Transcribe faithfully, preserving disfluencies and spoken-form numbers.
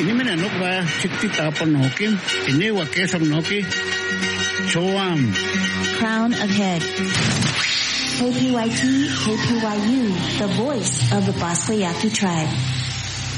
Inimena nokba chikti tapon noki. Inewa kesam noki. Choam. Crown of Head. K P Y T, K P Y U, the voice of the Bosco Yaqui tribe.